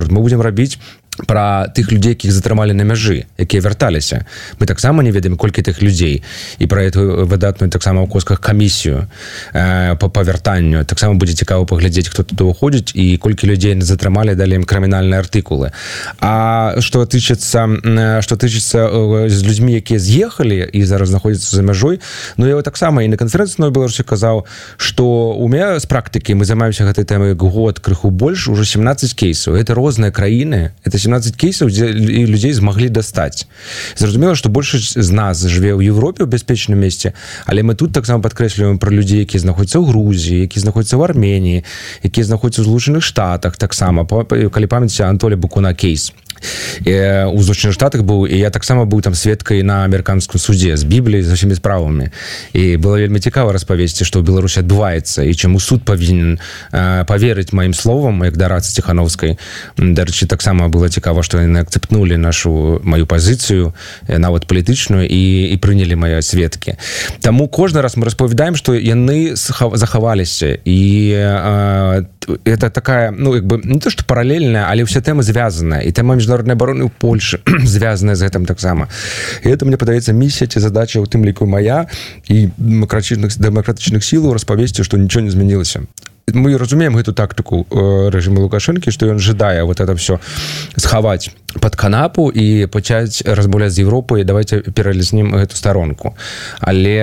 мы будзем рабіць про тых людзей, якіх затрымалі на мяжы, якія вярталіся. Мы таксама не ведаем, колькі тых людзей. І про эту выдатную таксама ў косках камісію па вяртанню. Таксама будзе цікава паглядзець, хто туды ўходзіць і колькі людзей затрымалі, далі ім крымінальныя артыкулы. А што тычыцца з людзьмі, якія з'ехалі і зараз знаходзяцца за мяжой, ну я таксама і на канферэнцыі Новай Беларусі казаў, што у меня з практыкі мы займаемся гэтай тэмай год, крыху больш, ужо 17 кейсаў. Это розныя краіны, это 17 кейсаў, дзе людзей змаглі дастаць. Зразумела, што большасць з нас жыве ў Европе ў бяспечным месцы, але мы тут таксама падкрэсліваем пра людзей, якія знаходзяцца ў Грузіі, якія знаходзяцца ў Арменіі, якія знаходзяцца ў Злучаных Штатах таксама. Калі памяці Анатолія Букуна кейс. У Злучаных Штатах быў, і я таксама быў там сведкай на амерыканскім судзе з Бібліяй, з усімі справамі. І было вельмі цікава распавесці, што ў Беларусі адбываецца, і чаму суд павінен паверыць маім словам, як Дарацы Ціхановскай. Дарэчы, таксама было цікава, што яны акцэптнулі маю пазіцыю, нават палітычную, і прынялі мае сведкі. Таму кожны раз мы распавядаем, што яны захаваліся, і это такая, ну, як бы, не то, што паралельная, але ўся тэма звязаная, і тэма міжнароднай абароны ў Польшы звязаная з гэтым таксама. І это, мне падаецца, місія ці задача, у тым ліку мая і дэмакратычных сілаў распавесці, што нічого не змянілася. Мы разумеем гэту тактыку рэжыму Лукашэнкі, што ён жадае вот это все схаваць пад канапу і пачаць размаўляць з Европай, і давайте пераліснем гэту старонку. Але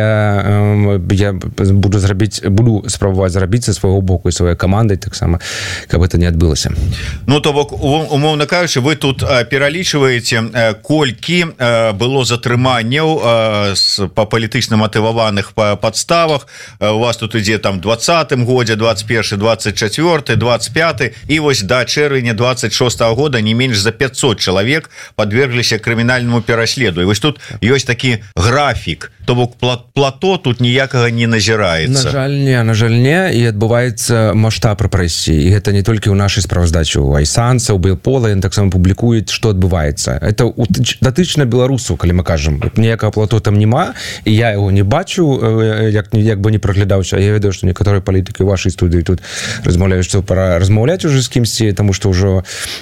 я буду спрабаваць зрабіць са свайго боку і сваёй камандай таксама, каб это не адбылася. Ну, то бок, умоўна кажучы, вы тут пералічваеце, колькі было затрыманняў па палітычна матываваных падставах. У вас тут ідзе там 20-м годзе, 21, 24, 25, і вось да чэрвеня 26-го года не менш за 500 чалавек подвергліся крымінальнаму пераследу. І вось тут ёсць такі графік, то бок плато тут ніякага не назіраецца. На жаль не, і адбываецца маштаб рэпрэсій, і гэта не толькі ў нашай справаздачы, у Айсанца, у Белпола, ён таксама публікуюць, што адбываецца. Это датычна беларусаў, калі мы кажам, ніякага плато там няма, і я яго не бачу, як бы не праглядаўся. Я ведаю, што некаторыя палітыкі ў вашай студыі тут размаўляюць, што пора размаўляць уже з кімсьці, таму што ўжо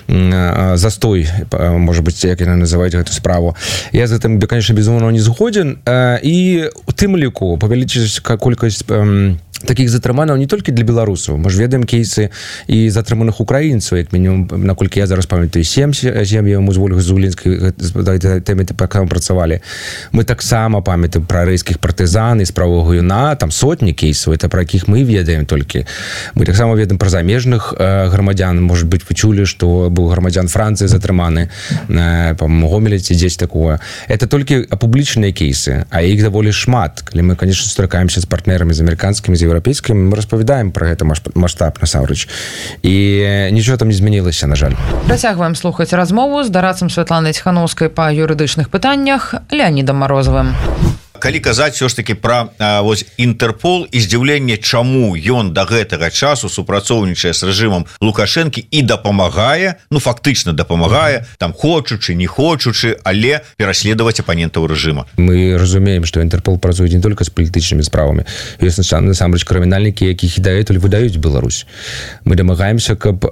застой, можа быць, як яны называюць гэту справу. Я з гэтым, конечно, безумоўна не згодзін, і у тым ліку павялічыць колькасць таких затрыманняў не толькі для беларусаў. Мы ж ведаем кейсы і затрыманых украінцаў, як мінімум, наколькі я зараз памятаю, 7 сем'яў мы з Ольгай Зулінскай тэме працавалі. Мы таксама памятаем пра рэйскіх партызан і справу Гуюна, там сотні кейсаў, это пра якіх мы ведаем толькі. Мы таксама ведаем пра замежных грамадзян. Может быть, вы чулі, што быў грамадзян Францыі затрыманы, па-моему, Гомелі ці дзесь такое. Это толькі публічныя кейсы, а іх даволі шмат. Калі мы, конечно, сустракаемся з партнерамі, з амерыканскімі, з еўрапейскімі, мы распавядаем пра гэта маштаб насамрэч. І нічого там не змянілася, на жаль. Працягваем слухаць размову з дарадцам Святланай Ціхановскай па юрыдычных пытаннях Леонідам Марозавым. Калі казаць все ж таки про Інтэрпол і здзіўленне, чаму ён да гэтага часу супрацоўнічае з рэжымам Лукашэнкі і дапамагае, ну фактычна дапамагае, там хочучы, не хочучы, але пераследаваць апанентаў рэжыма. Мы разумеем, што Інтэрпол працуе не толькі з палітычнымі справамі. Ёсць насамрэч крымінальнікі, якіх і дагэтуль выдаюць Беларусь. Мы дамагаемся, каб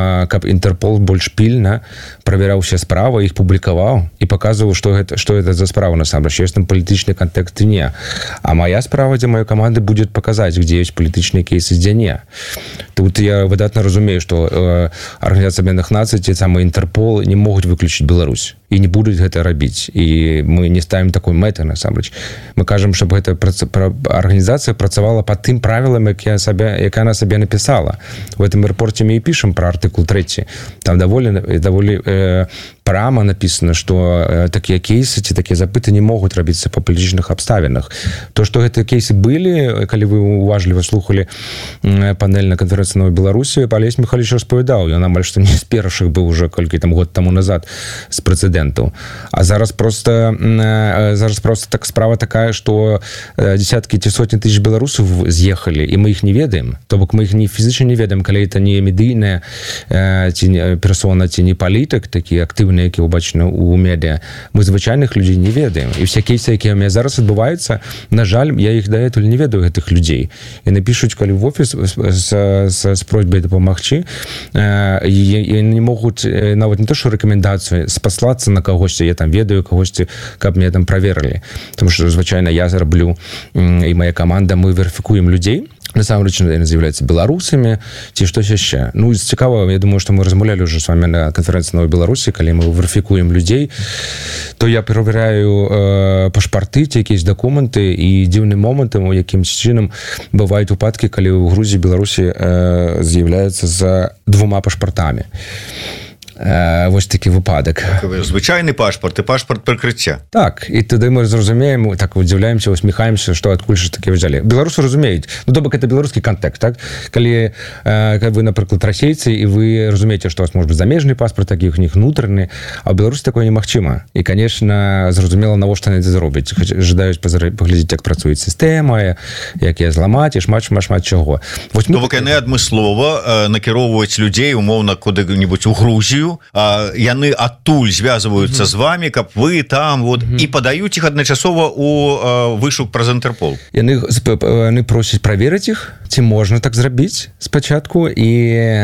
Інтэрпол больш пільна правяраў усе справы, іх публікаваў і паказваў, што гэта за справа насамрэч. Ёсць там палітычны контекст не. А моя справа, дзе моей команды будет показать, где есть палітычныя кейсы, дзе не. Тут я выдатна разумею, что Организация Объединенных Наций, те самые Интерпол, не могут выключить Беларусь и не будут гэта рабіць. И мы не ставим такой мэты насамрэч. Мы кажем, чтобы эта организация працавала по тым правилам, якая она себе написала. В этом репорте мы и пишем про артикул 3. Там довольно прямо написано, что такие кейсы ці такие запыты не могут рабіцца по палітычных абставінах. То, што гэтыя кейсы былі, калі вы уважліва слухалі панель на канферэнцыі Новай Беларусі, Алесь Михайлович распавядаў, ён амаль што не з першых быў уже колькі там год таму назад з прэцэдэнтаў. А зараз просто так справа такая, што десяткі ці сотні тысяч беларусаў з'ехалі, і мы іх не ведаем. То бок мы іх не фізічна не ведаем, калі это не медыйная ці персона, ці не палітык, такі актыўны, які ўбачаны ў медыа. Мы звычайных людзей не ведаем. І все кейсы, якія ў мяне зараз зараз адбываецца, на жаль, я іх дагэтуль не ведаю гэтых людзей. Яны пішуць, калі в офіс з просьбай дапамагчы, і не могуць нават не то, што рэкамендацыю, спаслацца на кагосьці, я там ведаю кагосьці, каб мне там праверылі. Тому што, звычайна, я зраблю, і моя каманда, мы верыфікуем людзей, насамрэч яны з'яўляюцца беларусамі ці штось яшчэ. Ну, цікава, я думаю, што мы размаўлялі ўжо з вами на канферэнцыі Новай Беларусі, калі мы верыфікуем людзей, то я праверяю пашпарты ці якісь дакументы, і дзіўным момантам, у якім чынам бываюць выпадкі, калі ў Грузіі, Беларусі з'яўляюцца з 2 пашпартамі. Вось такі выпадак. Звычайны пашпарт і пашпарт прыкрыцця. Так, і тады мы зразумеем, так удзіўляемся, усміхаемся, што адкуль ж такі ўзялі. Беларусы разумеюць. Ну, то бок, это беларускі кантэкст, так? Калі вы, напрыклад, расейцы, і вы разумееце, што у вас можа быць замежны паспарт, такі у них внутраны, а ў Беларусі такое немагчыма. І, конечно, зразумела, навошта яны це зробяць. Жадаюць паглядзець, як працуе сістэма, як яе зламаць, і шмат чаго. То бок, яны адмыслова накіроўваюць людзей, умоўна, куды-небудзь у Грузію, яны адтуль звязваюцца з вами, каб вы там вот і падаюць іх адначасова у вышук праз Інтэрпол. Яны просяць праверыць іх, ці можна так зрабіць спачатку, і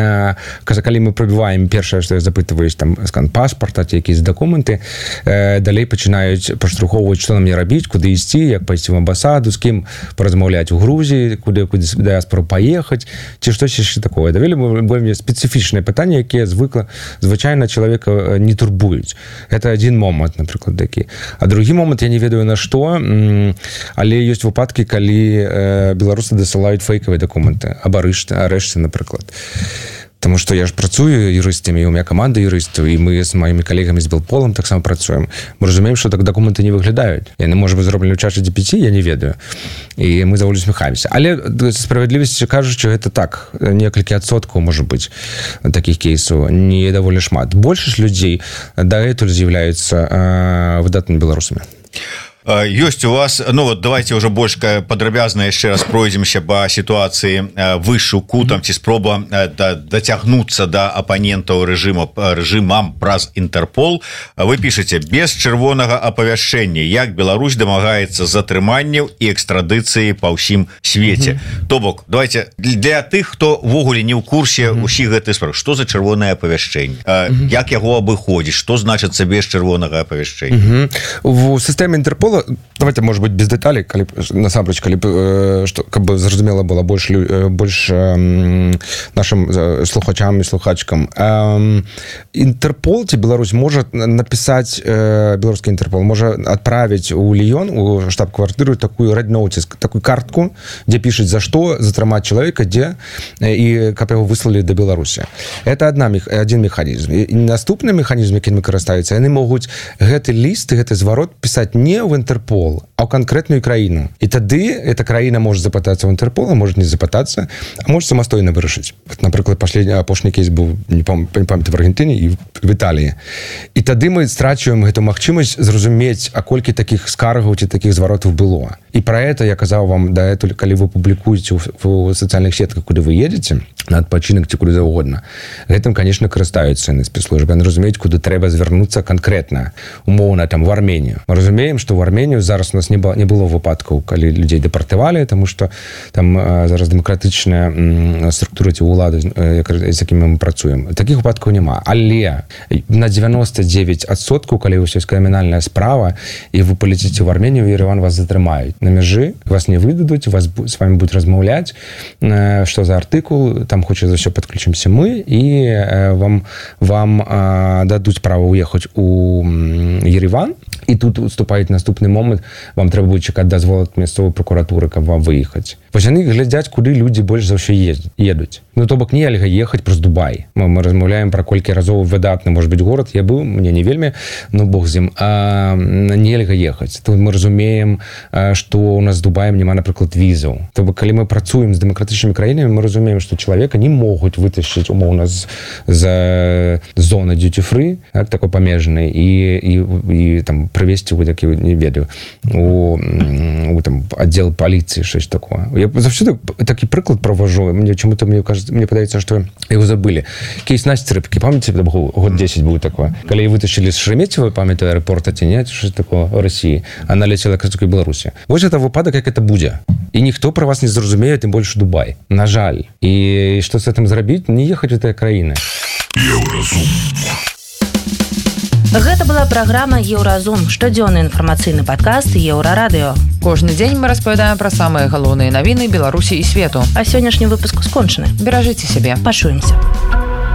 калі мы прабіваем, першае, што я запытваюсь, там скан паспарта ці якісь дакументы, далей пачынаюць паштурхоўваць, што нам не рабіць, куды ісці, як пайсці в амбасаду, з кім паразмаўляць у Грузіі, куды дыяспору паехаць, ці штось яшчэ такое. Давелі вельмі спецыфічныя пытанні, якія звычайна чалавека не турбуюць. Это адзін момант, напрыклад, такі. А другі момант, я не ведаю на што, але ёсць выпадкі, калі беларусы дасылаюць фейкавыя дакументы аб арэшце, напрыклад. Таму што я ж працую юрыстамі, у меня каманда юрыстаў, і мы з маімі калегамі з Белполом таксама працуем. Мы разумеем, што так дакументы не выглядаюць. Яны, можа быць, зроблены ў ChatGPT, я не ведаю. І мы даволі усміхаемся. Але справядлівасці кажучы, гэта так, некалькі адсоткаў, можа быць, такіх кейсаў, не даволі шмат. Большасць людзей дагэтуль з'яўляюцца выдатнымі беларусамі. Ёсць у вас, ну вот давайте уже больш падрабязна яшчэ раз пройдземся па сітуацыі вышуку, там ці спроба дацягнуцца да апанентаў рэжымам праз Інтэрпол. Вы пішаце: без чырвонага апавяшчэння, як Беларусь дамагаецца затрыманняў і экстрадыцыі па ўсім свеце. То бок, давайте для тых, хто ўвогуле не ў курсе усіх гэтых спраў, што за чырвонае апавяшчэнне, як яго абыходзіць, што значыцца без чырвонага апавяшчэння? У сістэме Інтэрпола, давайте, может быть, без деталей, калі, насамрэч, каб зразумела было больш нашим слухачам і слухачкам. Інтэрпол ці Беларусь можа напісаць, беларускі Інтэрпол можа адправіць у Ліён, у штаб-квартыру, такую рэд-ноуціс, такую картку, дзе пішуць, за што затрымаць чалавека, дзе, і каб яго выслалі да Беларусі. Это адзін механізм. І наступны механізм, якім карыстаюцца, яны могуць гэты ліст, гэты зварот пісаць не ў Інтэрпол, а ў канкрэтную краіну. І тады эта краіна можа запытацца ў Інтэрпол, а можа не запытацца, а можа самастойна вырашыць. Напрыклад, апошні кейс быў, не памятаю, в Аргентыне і в Італіі. І тады мы страчваем гэту магчымасць зразумець, а колькі такіх скаргаў ці такіх зваротаў было. І пра гэта я казаў вам дагэтуль, калі вы публікуеце ў сацыяльных сетках, куды вы едзеце, на адпачынак ці куды заўгодна. Гэтым, конечно, карыстаюцца яны спецслужбы. Яны разумеюць, куды трэба звярнуцца канкрэтна, умоўна, там, в Арменію. Мы разумеем, што в Арменію зараз у нас не было выпадкаў, калі людзей дэпартавалі, таму што там зараз дэмакратычная структура ці ўлады, з якімі мы працуем. Такіх выпадкаў няма. Але на 99%, калі ўсё ёсць крымінальная справа, і вы палеціце в Арменію, і Ереван вас затрымаюць на мяжы, вас не выдадуць, вас з вами будуць размаўляць, што за артыкул, там хоча за ўсё падключымся мы, і вам дадуць права ўехаць у Ереван, і тут уступаюць наступны момант, вам трэба будзе чакаць дазвол ад мясцовай прокуратуры, каб вам выехаць. Вось яны глядзяць, куды людзі больш за ўсё едуць. Ну, то бок, нельга ехаць праз Дубай. Мы размаўляем пра колькі разоў выдатны, можа быць, горад. Я быў, мне не вельмі, ну, бог з ім. Нельга ехаць. Тут мы разумеем, што у нас з Дубаем няма, напрыклад, візаў. То бок, калі мы працуем з дэмакратычнымі краінамі, мы разумеем, што чалавека не могуць вытащыць, умоўна, з зоны duty-free, такой памежнай, і там прывесці вы такі, не ведаю, у там аддзел паліцыі, щось такое. Я заўсёды такі прыклад праважу, мне чему-то мне падаецца, што его забыли. Кейс Насти Рыбки, помните, год 10 был такое, когда ее вытащили с Шереметьево, памятаю, аэропорта, ці не, что такое в России, она летела к Беларуси. Вот это выпадок, как это будет. И никто про вас не зразумеет, тем больше Дубай. На жаль. И что с этим зрабіць? Не ехать в этой краины. Гэта была праграма Еўразум, штодзённы інфармацыйны падкаст Еўрарадыё. Кожны дзень мы распавядаем пра самыя галоўныя навіны Беларусі і свету. А сённяшні выпуск скончаны. Беражыце сябе. Пачуемся.